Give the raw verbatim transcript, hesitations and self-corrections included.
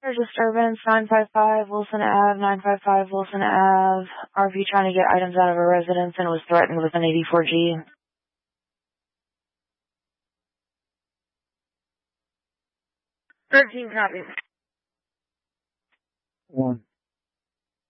There's disturbance, nine five five Wilson Ave, nine five five Wilson Ave. R V trying to get items out of a residence and was threatened with an eighty-four G. thirteen copies.